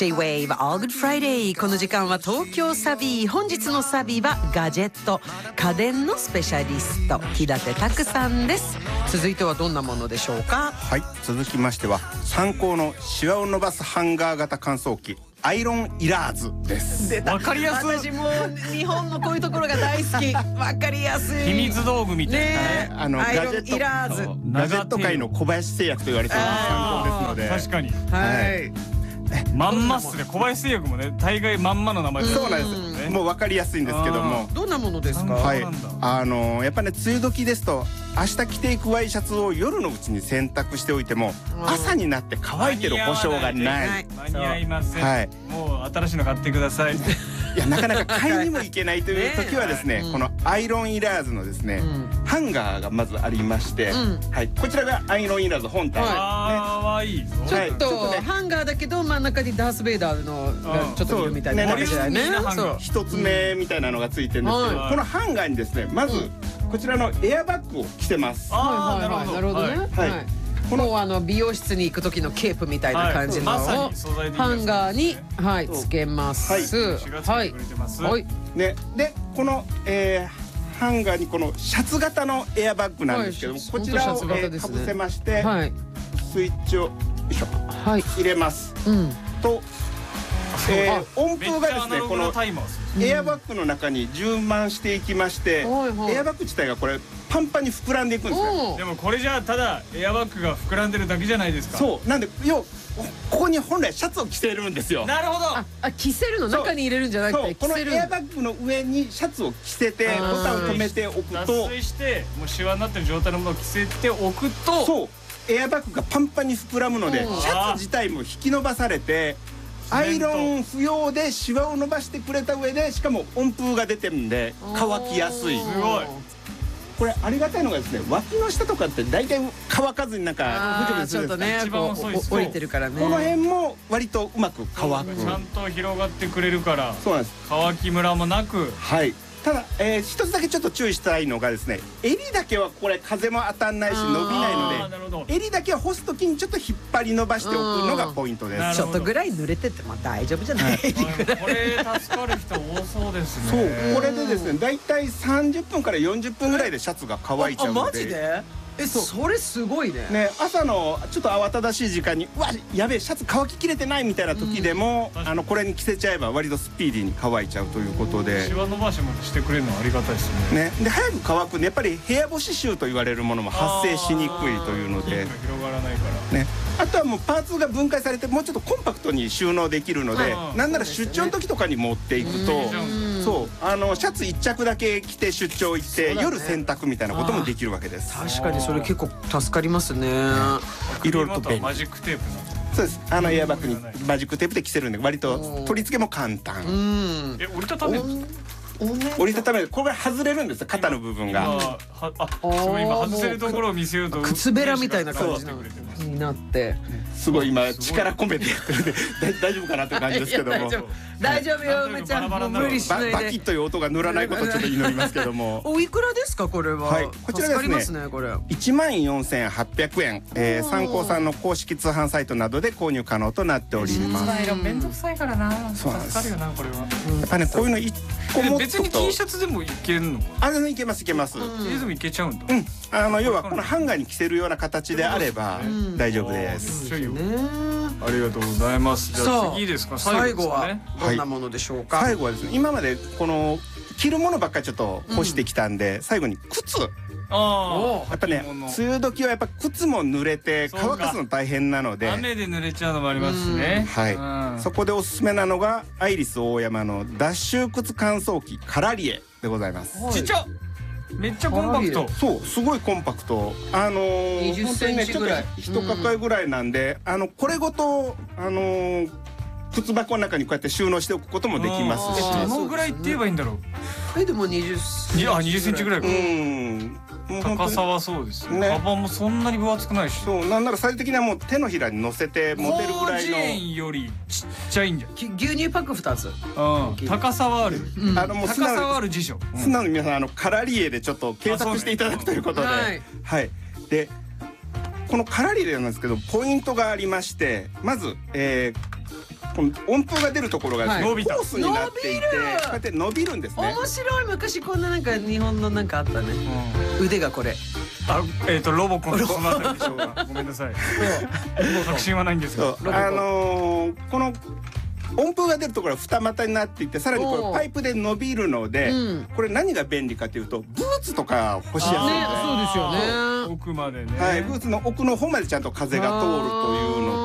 J-Wave All Good Friday。 この時間は東京サビ。本日のサビはガジェット、家電のスペシャリスト木立拓さんです。続いてはどんなものでしょうか？ はい、続きましては参考のシワを伸ばすハンガー型乾燥機アイロンいらずです。 わかりやすい。私も日本のこういうところが大好き。わかりやすい。 秘密道具みたいなね。アイロンいらず。 ガジェット界の小林製薬と言われている参考ですので。 確かに。 はい。 まんまっすね。小林製薬もね、大概まんまの名前。 そうなんです。もう分かりやすいんですけども。 どんなものですか？ はい。やっぱね、梅雨時ですと明日着ていくワイシャツを夜のうちに洗濯しておいても朝になって乾いてる保証がない。 間に合いません。 はい。 もう新しいの買ってください。 いや、なかなか買いにも行けないという時はですね、このアイロンいらずのですね、ハンガーがまずありまして、はい、こちらがアイロンいらず本体。 かわいい。 ちょっとハンガーだけど真ん中にダースベイダーのちょっといるみたいな感じだよね。 一つ目みたいなのがついてるんですけど、このハンガーにですね、まずこちらのエアバッグを着てます。 なるほどね。はい。もう美容室に行く時のケープみたいな感じのをハンガーにつけます。 はい。 ね、でこのハンガーにこのシャツ型のエアバッグなんですけども、こちらをかぶせましてスイッチを入れますと、温風がですねこのエアバッグの中に充満していきまして、エアバッグ自体がこれパンパンに膨らんでいくんですよ。 でもこれじゃあただエアバッグが膨らんでるだけじゃないですか。 そうなんで、ここに本来シャツを着せるんですよ。 なるほど。 着せるの、中に入れるんじゃなくてこのエアバッグの上にシャツを着せてボタンを止めておくと、 脱水してもうシワになってる状態のものを着せておくと、 そうエアバッグがパンパンに膨らむのでシャツ自体も引き伸ばされて、アイロン不要でシワを伸ばしてくれた上で、しかも温風が出てるんで乾きやすい。 すごい。 これありがたいのがですね、脇の下とかって大体乾かずになんかぐちょぐちょするんですか。 降りてるからね。 この辺も割とうまく乾く。 ちゃんと広がってくれるから。 そうなんです。 乾きムラもなく。 はい。ただ一つだけちょっと注意したいのがですね、襟だけはこれ風も当たんないし伸びないので、襟だけは干す時にちょっと引っ張り伸ばしておくのがポイントです。 ちょっとぐらい濡れてても大丈夫じゃない。 これ助かる人多そうですね。 そう、 これでですね、だいたい30分から40分ぐらいでシャツが乾いちゃうので。 マジで？それすごいね。 ね、朝のちょっと慌ただしい時間にやべえシャツ乾ききれてないみたいな時でも、これに着せちゃえば割とスピーディーに乾いちゃうということで、 シワ伸ばしもしてくれるのはありがたいですね。 で早く乾くんで、やっぱり部屋干し臭と言われるものも発生しにくいというので、 広がらないからね。あとはもうパーツが分解されてもうちょっとコンパクトに収納できるので、なんなら出張の時とかに持っていくと、そうシャツ1着だけ着て出張行って夜洗濯みたいなこともできるわけです。 確かにそれ結構助かりますね。 いろいろとマジックテープ。 そうです。エアバッグにマジックテープで着せるんで割と取り付けも簡単。 折りたためるんですか？ 折りたためる。これが外れるんですよ、肩の部分が。 そう今外せるところを見せようと靴べらみたいな感じになって、 すごい今力込めてやってるんで大丈夫かなって感じですけども。 大丈夫よ、めちゃ無理しないで。 バキッという音が乗らないことをちょっと祈りますけども。 おいくらですかこれは？ はい、こちらですね、14,800円。参考さんの公式通販サイトなどで購入可能となっております。 めんどくさいからな。助かるよなこれは。 やっぱね、こういうの1個持つと。 別に T シャツでもいけるの？ いけますいけます。 でもいけちゃうんだ。 要はこのハンガーに着せるような形であれば大丈夫です。 ありがとうございます。じゃあ次ですか。 最後はどんなものでしょうか？ 最後はですね、今までこの着るものばっかりちょっと干してきたんで、最後に靴。やっぱね、梅雨時はやっぱ靴も濡れて乾かすの大変なので、 雨で濡れちゃうのもありますしね。 はい。そこでおすすめなのがアイリスオーヤマの脱臭靴乾燥機カラリエでございます。 ちっちゃ。めっちゃコンパクト。 そう、すごいコンパクト。 20センチぐらい、 ちょっと一抱えぐらいなんで、これごと靴箱の中にこうやって収納しておくこともできますし。 どのぐらいって言えばいいんだろう。 でも20 センチぐらいか。高さはそうですね。カバンもそんなに分厚くないし。 そう、なんならサイズ的にはもう手のひらに乗せて持てるぐらいの。 広辞苑よりちっちゃいんじゃん。 牛乳パック2つ。 高さはある。 もう高さはある辞書。 素直に皆さんカラリエでちょっと検索していただくということで、はい。で、このカラリエなんですけどポイントがありまして、まずこの音符が出るところがコ伸びたースになっていて、こうやって伸びるんですね。 面白い。昔こんななんか日本のなんかあったね。腕がこれ。 ロボコンのそのあたりでしょうか。ごめんなさい。もう確信はないんですが。 この音符が出るところは二股になっていて、さらにこれパイプで伸びるので、これ何が便利かというとブーツとか干しやすいんですね。 そうですよね。 奥までね。 はい、ブーツの奥の方までちゃんと風が通るというの